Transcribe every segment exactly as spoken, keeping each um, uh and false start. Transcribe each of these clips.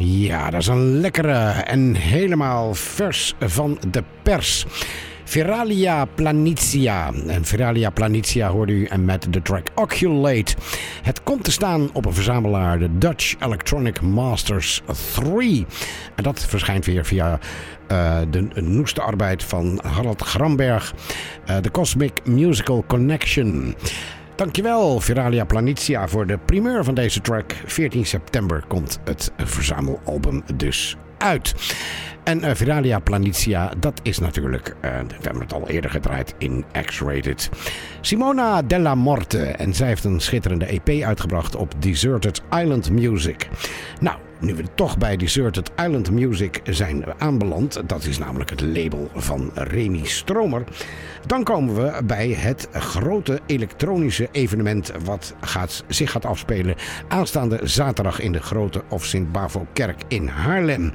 Ja, dat is een lekkere en helemaal vers van de pers. Viralia Planitia. En Viralia Planitia hoorde u en met de track Oculate. Het komt te staan op een verzamelaar, de Dutch Electronic Masters drie. En dat verschijnt weer via uh, de noeste arbeid van Harald Gramberg. Uh, The Cosmic Musical Connection. Dankjewel Viralia Planitia voor de primeur van deze track. veertien september komt het verzamelalbum dus uit. En uh, Viralia Planitia, dat is natuurlijk, uh, we hebben het al eerder gedraaid in X-Rated. Simona Della Morte. En zij heeft een schitterende E P uitgebracht op Deserted Island Music. Nou, nu we toch bij Deserted Island Music zijn aanbeland, dat is namelijk het label van Remy Stromer, dan komen we bij het grote elektronische evenement wat gaat, zich gaat afspelen aanstaande zaterdag in de Grote of Sint-Bavo-kerk in Haarlem.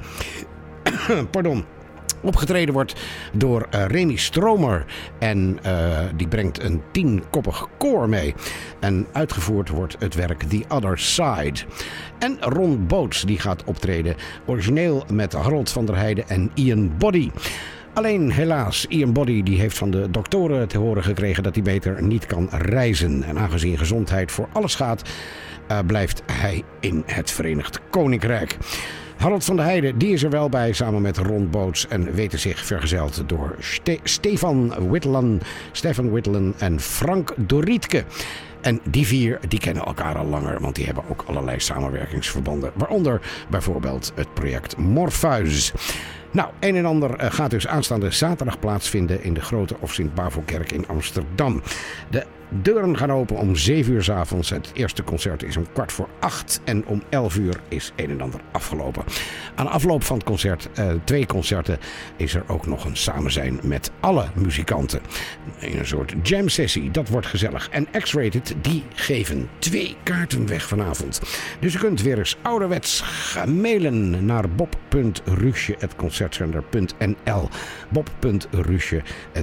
Pardon. Opgetreden wordt door uh, Remy Stromer en uh, die brengt een tienkoppig koor mee. En uitgevoerd wordt het werk The Other Side. En Ron Boots die gaat optreden, origineel met Harold van der Heijden en Ian Boddy. Alleen helaas, Ian Boddy die heeft van de doktoren te horen gekregen dat hij beter niet kan reizen. En aangezien gezondheid voor alles gaat, uh, blijft hij in het Verenigd Koninkrijk. Harold van der Heijden die is er wel bij samen met Ron Boots en weten zich vergezeld door Ste- Stefan Whitlan, Stefan Whitlan en Frank Dorietke. En die vier die kennen elkaar al langer, want die hebben ook allerlei samenwerkingsverbanden. Waaronder bijvoorbeeld het project Morpheus. Nou, een en ander gaat dus aanstaande zaterdag plaatsvinden in de Grote of Sint-Bavo-kerk in Amsterdam. De deuren gaan open om zeven uur 's avonds. Het eerste concert is om kwart voor acht en om elf uur is een en ander afgelopen. Aan de afloop van het concert, uh, twee concerten, is er ook nog een samenzijn met alle muzikanten. In een soort jam sessie, dat wordt gezellig. En X-Rated, die geven twee kaarten weg vanavond. Dus u kunt weer eens ouderwets gaan mailen naar bob punt ruusje apenstaartje concertcenter punt n l bob punt ruusje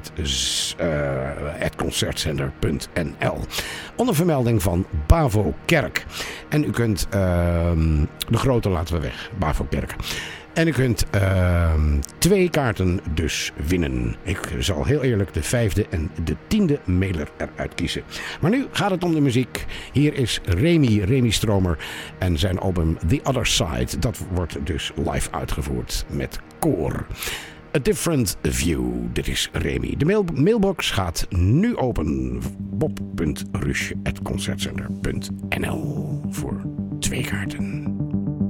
apenstaartje concertcenter punt n l onder vermelding van Bavo Kerk. En u kunt uh, de grote laten we weg, Bavo Kerk. En u kunt uh, twee kaarten dus winnen. Ik zal heel eerlijk de vijfde en de tiende mailer eruit kiezen. Maar nu gaat het om de muziek. Hier is Remy, Remy Stromer en zijn album The Other Side. Dat wordt dus live uitgevoerd met koor. A Different View. Dit is Remy. De mail- mailbox gaat nu open. bob punt ruusje apenstaartje concertcenter punt n l voor twee kaarten.